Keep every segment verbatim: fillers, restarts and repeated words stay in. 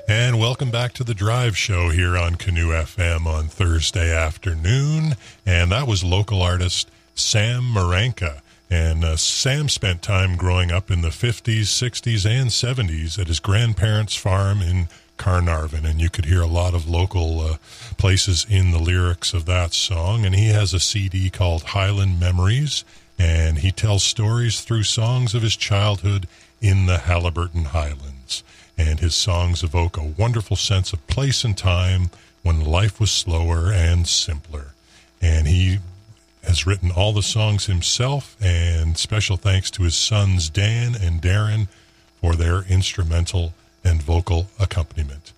And welcome back to the Drive Show here on Canoe F M on Thursday afternoon. And that was local artist Sam Maranka. And uh, Sam spent time growing up in the fifties, sixties, and seventies at his grandparents' farm in Carnarvon. And you could hear a lot of local uh, places in the lyrics of that song. And he has a C D called Highland Memories. And he tells stories through songs of his childhood in the Haliburton Highlands. And his songs evoke a wonderful sense of place and time when life was slower and simpler. And he has written all the songs himself, and special thanks to his sons Dan and Darren for their instrumental and vocal accompaniment.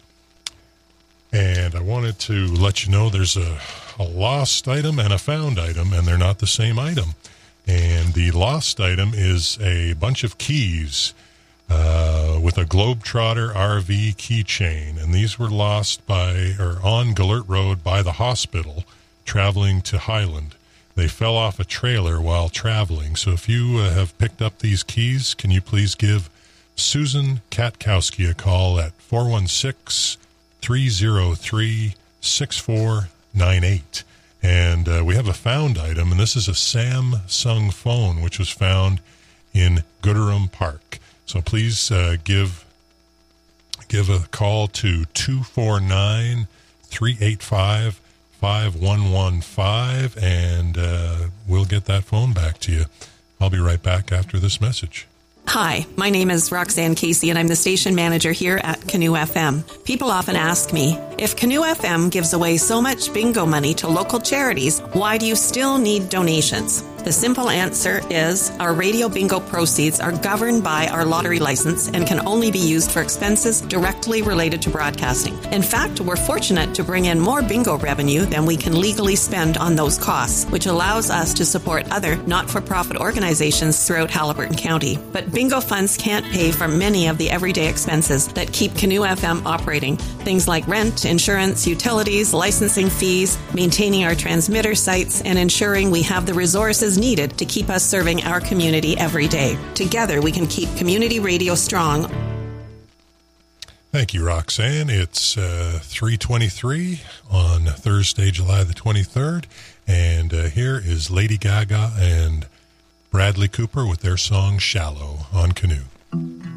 And I wanted to let you know there's a, a lost item and a found item, and they're not the same item. And the lost item is a bunch of keys Uh, with a Globetrotter R V keychain, and these were lost by or on Gellert Road by the hospital traveling to Highland. They fell off a trailer while traveling, so if you uh, have picked up these keys, can you please give Susan Katkowski a call at four one six, three oh three, six four nine eight. And uh, we have a found item, and this is a Samsung phone, which was found in Gooderham Park. So please uh, give give a call to two four nine, three eight five, five one one five, and uh, we'll get that phone back to you. I'll be right back after this message. Hi, my name is Roxanne Casey, and I'm the station manager here at Canoe F M. People often ask me, if Canoe F M gives away so much bingo money to local charities, why do you still need donations? The simple answer is our radio bingo proceeds are governed by our lottery license and can only be used for expenses directly related to broadcasting. In fact, we're fortunate to bring in more bingo revenue than we can legally spend on those costs, which allows us to support other not-for-profit organizations throughout Haliburton County. But bingo funds can't pay for many of the everyday expenses that keep Canoe F M operating. Things like rent, insurance, utilities, licensing fees, maintaining our transmitter sites, and ensuring we have the resources needed to keep us serving our community every day. Together, we can keep community radio strong. Thank you, Roxanne. It's uh, three twenty-three on Thursday, July the twenty-third, and uh, here is Lady Gaga and Bradley Cooper with their song Shallow on Canoe.